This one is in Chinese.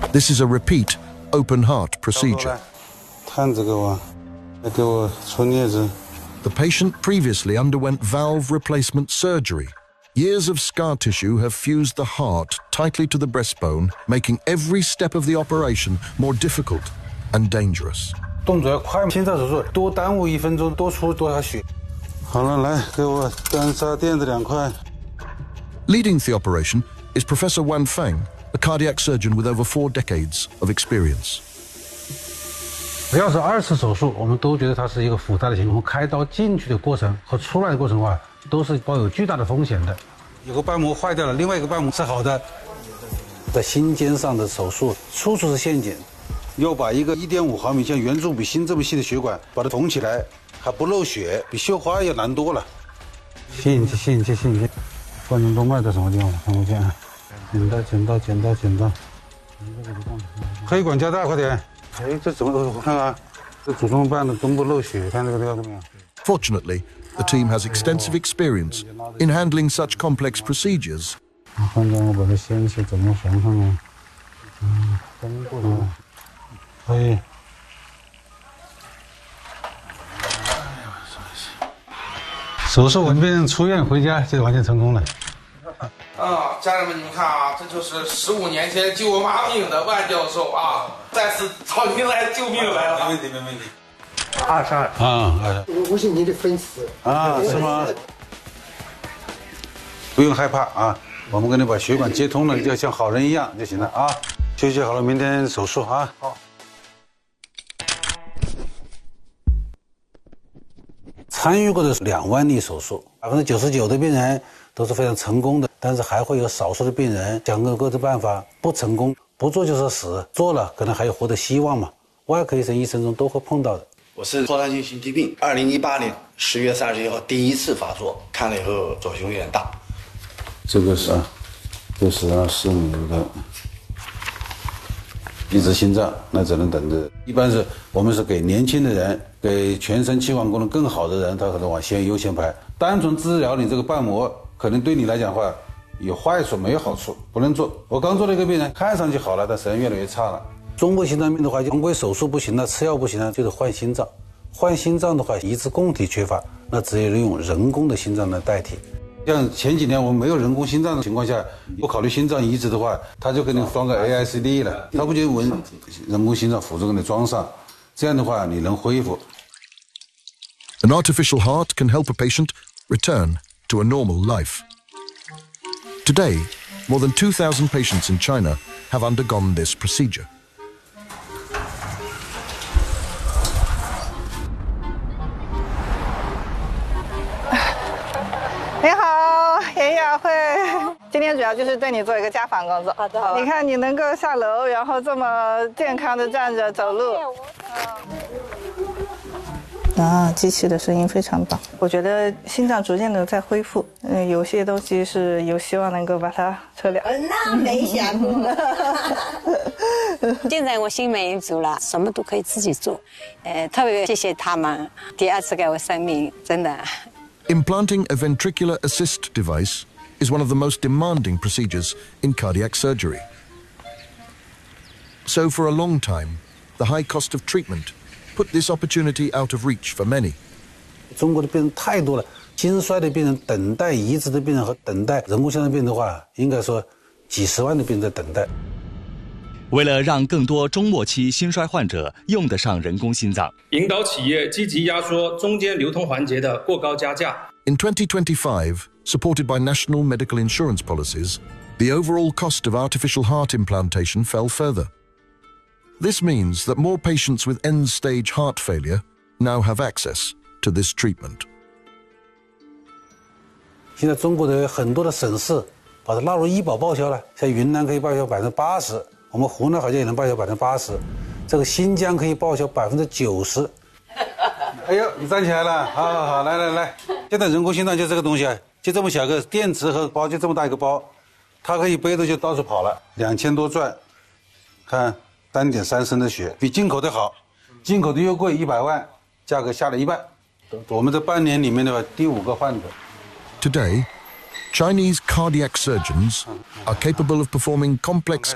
This is a repeat open heart procedure. The patient previously underwent valve replacement surgery. Years of scar tissue have fused the heart tightly to the breastbone, making every step of the operation more difficult and dangerous. 动作要快，心脏手术多耽误1分钟，多出多少血。好了，来给我干沙垫子2块。 Leading the operation is Professor Wan Feng, a cardiac surgeon with over 4 decades of experience. 只要是2次手术，我们都觉得它是一个复杂的情况。开刀进去的过程和出来的过程的话，都是抱有巨大的风险的。有个瓣膜坏掉了，另外一个瓣膜是好的。在心尖上的手术，处处是陷阱。要把一个1.5毫米像圆珠笔芯这么细的血管把它缝起来，还不漏血，比绣花要难多了。吸引气，冠状动脉在什么地方？看不见。剪刀。黑管加大，快点！哎，这怎么？我看看，这主动瓣的根部漏血，看这个地方怎么样？ Fortunately, the team has extensive experience in handling such complex procedures. 看看我把这纤细怎么缝上啊？根部的，可以。手术完毕，出院回家就完全成功了。 家人们，你们看啊，这就是15年前救我妈命的万教授啊，再次找您来救命来了。 没问题。 22 啊， 我是你的粉丝啊，是吗？不用害怕啊，我们给你把血管接通了，你就像好人一样就行了啊。休息好了，明天手术啊。好。参与过的2万例手术，99%的病人都是非常成功的，但是还会有少数的病人想各种办法不成功，不做就是死，做了可能还有活的希望嘛。外科医生一生中都会碰到的。 我是扩散性心肌病，2018年10月31号第一次发作，看了以后左胸有点大。 这个是4米的一支心脏，那只能等着。一般是我们是给年轻的人，给全身气管功能更好的人，他可能往优先排。单纯治疗你这个瓣膜，可能对你来讲的话有坏处没有好处，不能做。我刚做了一个病人，看上去好了，但实际上越来越差了。中部心脏病的话，常规手术不行了，吃药不行了，就是换心脏。换心脏的话，移植供体缺乏，那只有用人工的心脏来代替。像前几年我们没有人工心脏的情况下，不考虑心脏移植的话，他就给你装个 AICD 了，他不就人工心脏辅助给你装上，这样的话你能恢复。 An artificial heart can help a patient return to a normal life. Today, more than 2,000 patients in China have undergone this procedure. 你好，严雅慧。今天主要就是对你做一个家访工作。好的。你看你能够下楼，然后这么健康的站着走路。机器的声音非常棒。我觉得心脏逐渐的在恢复，有些东西是有希望能够把它撤掉。 那没想过。现在我心满意足了，什么都可以自己做。特别谢谢他们，第2次给我生命，真的。 Implanting a ventricular assist device is one of the most demanding procedures in cardiac surgery. So for a long time, the high cost of treatment put this opportunity out of reach for many. 中国的病人太多了，心衰的病人、等待移植的病人和等待人工心脏病的话，应该说几十万的病人在等待。 为了让更多中末期心衰患者用得上人工心脏， 引导企业积极压缩中间流通环节的过高加价。 In 2025, supported by national medical insurance policies, the overall cost of artificial heart implantation fell further. This means that more patients with end-stage heart failure now have access to this treatment. 现在中国的很多的省市把它纳入医保报销了，像云南可以报销80%，我们湖南好像也能报销80%，这个新疆可以报销90%。哎呦，你站起来了，好，来，现在人工心脏就这个东西啊，就这么小个电池和包，就这么大一个包，它可以背着就到处跑了，2000多转，看3.3升的血，比进口的好，进口的又贵100万，价格下了1半。我们这半年里面的话，第5个患者。 Today, Chinese cardiac surgeons are capable of performing complex